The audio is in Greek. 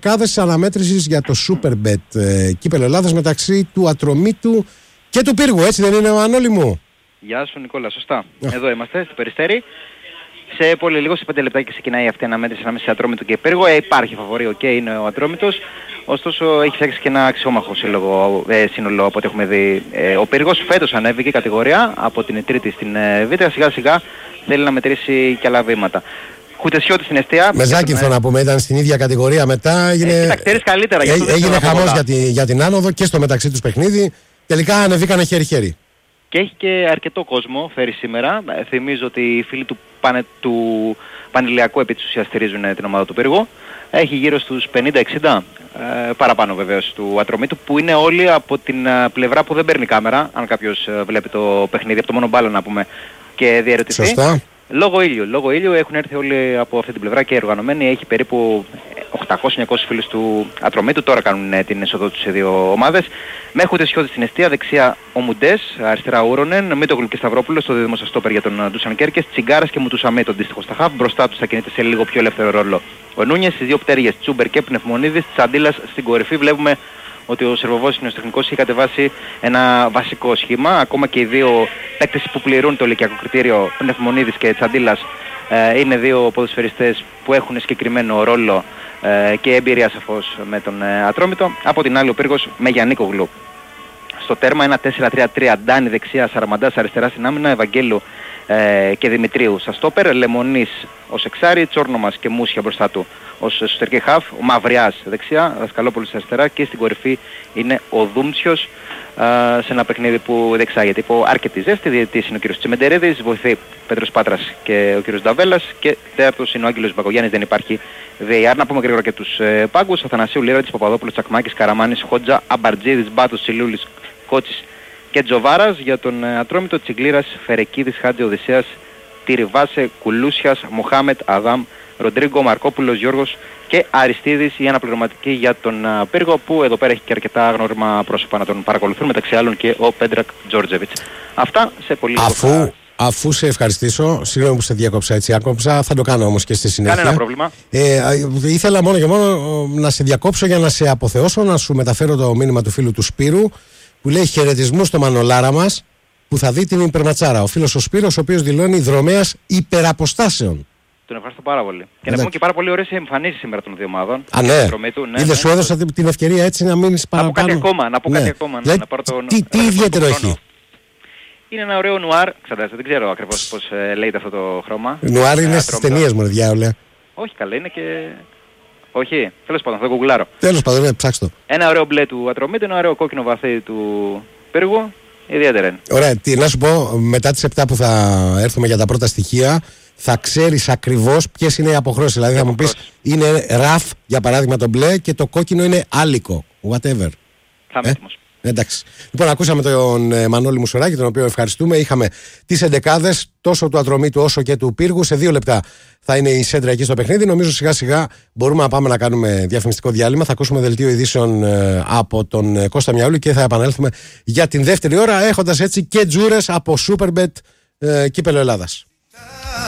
εντεκάδες της αναμέτρησης για το Superbet Κύπελλο Ελλάδας μεταξύ του Ατρομήτου και του Πύργου. Έτσι δεν είναι, Μανώλη μου? Γεια σου Νικόλα, σωστά. Εδώ είμαστε, στο Περιστέρι. Σε πολύ λίγο, σε 5 λεπτάκια ξεκινάει αυτή η αναμέτρηση ανάμεσα σε Ατρόμητο και Πύργο. Υπάρχει φαβορί, είναι ο Ατρόμητος. Ωστόσο έχει φτιάξει και ένα αξιόμαχο σύνολο από ό,τι έχουμε δει. Ο Πύργος φέτος ανέβηκε κατηγορία από την τρίτη στην Β', σιγά σιγά θέλει να μετρήσει και άλλα βήματα. Χουτεσιώτη στην αιστεία. Με Ζάκυνθο να πούμε, ήταν στην ίδια κατηγορία μετά. Έγινε χαμός για την άνοδο και στο μεταξύ τους παιχνίδι. Τελικά ανεβήκανε χέρι-χέρι. Και έχει και αρκετό κόσμο φέρει σήμερα. Θυμίζω ότι οι φίλοι του Πανηλιακού επί της ουσίας στηρίζουν την ομάδα του Πύργου. Έχει γύρω στους 50-60, παραπάνω βεβαίως του Ατρομήτου, που είναι όλοι από την πλευρά που δεν παίρνει κάμερα, αν κάποιος βλέπει το παιχνίδι, από το μόνο μπάλο να πούμε, και διαιρετηθεί. Σωστά. Λόγω ήλιου έχουν έρθει όλοι από αυτή την πλευρά και οργανωμένοι. Έχει περίπου 800-900 φίλους του Ατρομήτου, τώρα κάνουν την είσοδο τους σε δύο ομάδες. Με Χουτεσιώτη στην αιστεία, δεξιά ο Μουντές, αριστερά ο Ούρονεν, Μήτογλου και Σταυρόπουλος, στο δίδυμο σας στόπερ για τον Ντούσαν Κέρκες, Τσιγκάρας και Μουτουσαμέ, τον αντίστοιχο στα χαφ. Μπροστά τους θα κινείται σε λίγο πιο ελεύθερο ρόλο ο Νούνιες, στις δύο πτέρυγες Τσούμπερ και Πνευμονίδης, Τσαντίλας στην κορυφή. Βλέπουμε ότι ο Σερβοβόσινος τεχνικός έχει κατεβάσει ένα βασικό σχήμα. Ακόμα και οι δύο παίκτες που πληρούν το ηλικιακό κριτήριο, Πνευμονίδης και Τσαντίλας, είναι δύο ποδοσφαιριστές που έχουν συγκεκριμένο ρόλο και εμπειρία σαφώς με τον Ατρόμητο. Από την άλλη ο Πύργος με Γιαννίκογλου στο τέρμα, ένα 4-3-3, Ντάνι δεξιά, Σαραμαντάς αριστερά στην άμυνα, Ευαγγέλου και Δημητρίου στα στόπερ, Λεμονής ως εξάρι, Τσόρνομας και Μούσια μπροστά του ως εσωτερική χαφ, ο Μαυριάς δεξιά, Δασκαλόπουλος αριστερά και στην κορυφή είναι ο Δούμψιος σε ένα παιχνίδι που διεξάγεται υπό αρκετή ζέστη. Διαιτητής είναι ο κ. Τσιμεντερίδης, βοηθή Πέτρος Πάτρας και ο κ. Νταβέλας και τέταρτος είναι ο Άγγελος Μπακογιάννης, δεν υπάρχει VAR. Να πούμε γρήγορα και τους πάγκους: Αθανασίου, Λίρατης, Παπαδόπουλος, Τσακμάκης, Καραμάνης, Χότζα, Αμπαρτζίδης, Μπάτος, Σιλούλης, Κότσης και Τζοβάρας. Για τον Ατρόμητο, Τσιγκλήρας, Φερεκίδης, Χάτζη Οδυσσέας, Τυριβάσε, Κουλούσιας, Μοχάμετ, Αδάμ, Ροντρίγκο, Μαρκόπουλος, Γιώργος και Αριστίδης, η αναπληρωματική για τον Πύργο, που εδώ πέρα έχει και αρκετά γνώριμα πρόσωπα να τον παρακολουθούν, μεταξύ άλλων και ο Πέντρακ Τζόρτζεβιτς. Αυτά σε πολύ Αφού σε ευχαριστήσω, συγγνώμη που σε διακόψα έτσι, άκοψα, θα το κάνω όμως και στη συνέχεια. Κανένα πρόβλημα. Ήθελα μόνο και μόνο να σε διακόψω για να σε αποθεώσω, να σου μεταφέρω το μήνυμα του φίλου του Σπύρου, που λέει χαιρετισμούς στο Μανολάρα μας, που θα δει την υπερματσάρα. Ο φίλος ο Σπύρος, ο οποίος δηλώνει δρομέας υπεραποστάσεων. Τον ευχαριστώ πάρα πολύ. Και να πούμε και πάρα πολύ ωραίες εμφανίσεις σήμερα των δύο ομάδων. Α, ναι. Είδες, σου έδωσα την ευκαιρία έτσι να μείνεις παραπάνω. Να πω κάτι ακόμα. Να πάρω τον... Τι ιδιαίτερο έχει? Είναι ένα ωραίο νουάρ, δεν ξέρω ακριβώς πώς λέγεται αυτό το χρώμα. Νουάρ είναι στις ταινίες μου, ρε διάολε. Όχι καλά, είναι και... Όχι, τέλος πάντων, θα το κουγκλάρω. Τέλος πάντων, ναι, ψάξτε το. Ένα ωραίο μπλε του Ατρομήτου, ένα ωραίο κόκκινο βαθύ του Πύργου. Ιδιαίτερα είναι. Ωραία, να σου πω, μετά τις 7 που θα έρθουμε για τα πρώτα στοιχεία, θα ξέρεις ακριβώς ποιες είναι οι αποχρώσεις. Δηλαδή θα μου πεις, είναι ραφ, για παράδειγμα το μπλε, και το κόκκινο είναι άλικο, whatever. Θα είμαι έτοιμος. Εντάξει. Λοιπόν, ακούσαμε τον Μανώλη Μουσουράκη, τον οποίο ευχαριστούμε. Είχαμε τις εντεκάδες τόσο του Ατρομήτου όσο και του Πύργου. Σε 2 λεπτά θα είναι η σέντρα εκεί στο παιχνίδι. Νομίζω σιγά σιγά μπορούμε να πάμε να κάνουμε διαφημιστικό διάλειμμα. Θα ακούσουμε δελτίο ειδήσεων από τον Κώστα Μιαούλη και θα επανέλθουμε για την δεύτερη ώρα, έχοντας έτσι και τζούρες από Superbet Κύπελλο Ελλάδας.